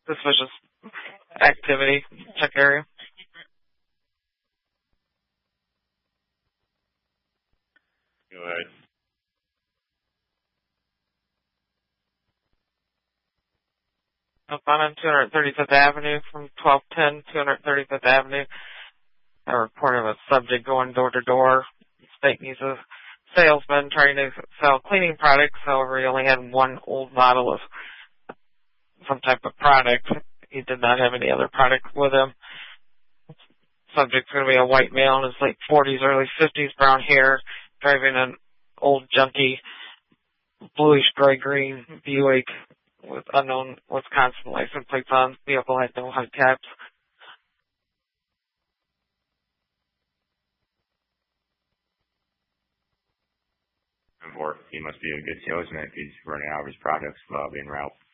suspicious activity. Check area. Go ahead. Found on 235th Avenue from 1210 235th Avenue. I reported a subject going door to door. Stating he's a salesman trying to sell cleaning products. However, he only had one old model of some type of product. He did not have any other product with him. Subject's going to be a white male in his late 40s, early 50s, brown hair, driving an old junky bluish gray-green Buick with unknown Wisconsin license plates on. Vehicle had no hubcaps. Or he must be a good salesman if he's running out of his products while being route.